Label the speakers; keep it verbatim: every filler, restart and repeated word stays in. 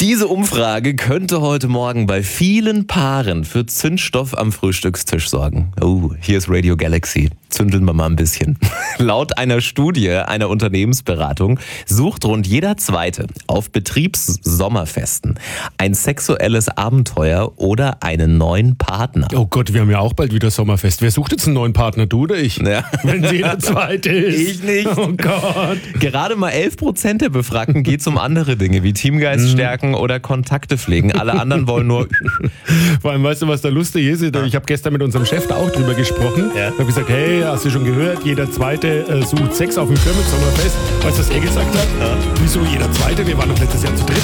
Speaker 1: Diese Umfrage könnte heute Morgen bei vielen Paaren für Zündstoff am Frühstückstisch sorgen. Oh, hier ist Radio Galaxy. Zündeln wir mal ein bisschen. Laut einer Studie einer Unternehmensberatung sucht rund jeder Zweite auf Betriebssommerfesten ein sexuelles Abenteuer oder einen neuen Partner.
Speaker 2: Oh Gott, wir haben ja auch bald wieder Sommerfest. Wer sucht jetzt einen neuen Partner, du oder ich?
Speaker 1: Ja.
Speaker 2: Wenn jeder Zweite ist.
Speaker 1: Ich nicht.
Speaker 2: Oh Gott.
Speaker 1: Gerade mal elf Prozent der Befragten geht es um andere Dinge, wie Teamgeist stärken oder Kontakte pflegen. Alle anderen wollen nur...
Speaker 2: Vor allem, weißt du, was da lustig ist? Ich habe gestern mit unserem Chef da auch drüber gesprochen.
Speaker 1: Ja.
Speaker 2: Ich habe gesagt, hey, hast du schon gehört, jeder Zweite äh, sucht Sex auf dem Firmensommerfest. Weißt du, was er gesagt hat? Ja. Wieso jeder Zweite? Wir waren doch letztes Jahr zu dritt.